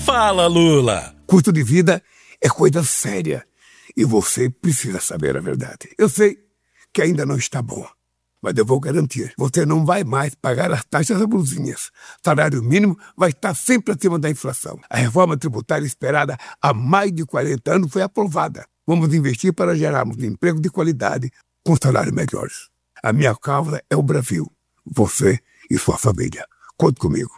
Fala, Lula! Custo de vida é coisa séria e você precisa saber a verdade. Eu sei que ainda não está bom, mas eu vou garantir, você não vai mais pagar as taxas abusivas. Salário mínimo vai estar sempre acima da inflação. A reforma tributária esperada há mais de 40 anos foi aprovada. Vamos investir para gerarmos emprego de qualidade com salários melhores. A minha causa é o Brasil, você e sua família. Conte comigo.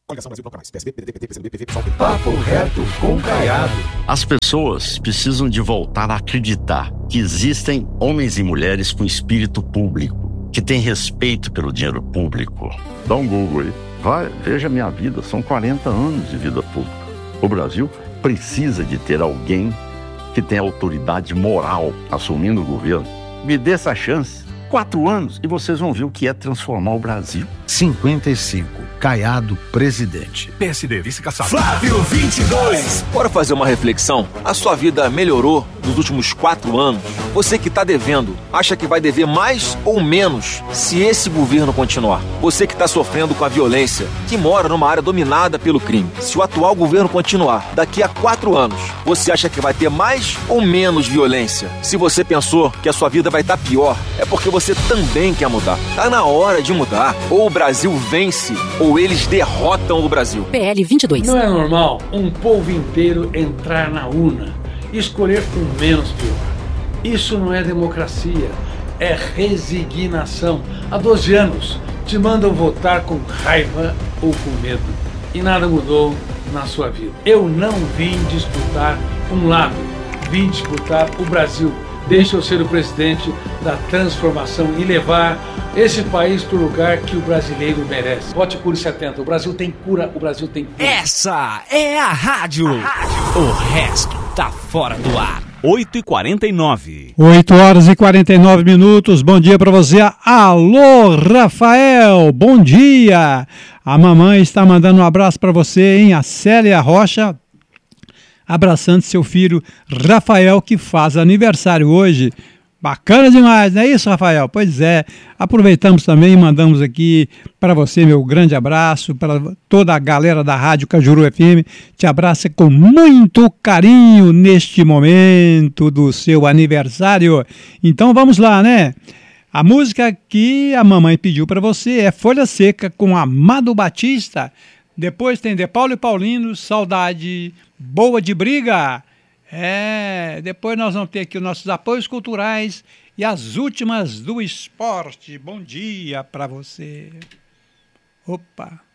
Papo reto com Caiado. As pessoas precisam de voltar a acreditar que existem homens e mulheres com espírito público, que têm respeito pelo dinheiro público. Dá um Google aí. Vai, veja a minha vida. São 40 anos de vida pública. O Brasil precisa de ter alguém que tenha autoridade moral assumindo o governo. Me dê essa chance. 4 anos e vocês vão ver o que é transformar o Brasil. 55. Caiado, presidente. PSD, vice-caçado. Flávio 22. Bora fazer uma reflexão? A sua vida melhorou nos últimos 4 anos? Você que está devendo, acha que vai dever mais ou menos se esse governo continuar? Você que está sofrendo com a violência, que mora numa área dominada pelo crime, se o atual governo continuar, daqui a 4 anos, você acha que vai ter mais ou menos violência? Se você pensou que a sua vida vai estar pior, é porque você também quer mudar. Tá na hora de mudar. Ou o Brasil vence, ou eles derrotam o Brasil. PL 22. Não é normal um povo inteiro entrar na urna e escolher o menos pior. Isso não é democracia, é resignação. Há 12 anos te mandam votar com raiva ou com medo. E nada mudou na sua vida. Eu não vim disputar um lado, vim disputar o Brasil. Deixa eu ser o presidente da transformação e levar esse país para o lugar que o brasileiro merece. Vote Cure 70. O Brasil tem cura, o Brasil tem cura. Essa é a rádio. O resto tá fora do ar. 8h49. 8h49. Bom dia para você. Alô, Rafael. Bom dia. A mamãe está mandando um abraço para você, hein? A Célia Rocha, abraçando seu filho Rafael, que faz aniversário hoje. Bacana demais, não é isso, Rafael? Pois é, aproveitamos também e mandamos aqui para você meu grande abraço, para toda a galera da Rádio Cajuru FM, te abraça com muito carinho neste momento do seu aniversário. Então vamos lá, né? A música que a mamãe pediu para você é Folha Seca com Amado Batista. Depois tem De Paulo e Paulino, Saudade Boa de Briga. Depois nós vamos ter aqui os nossos apoios culturais e as últimas do esporte. Bom dia para você. Opa!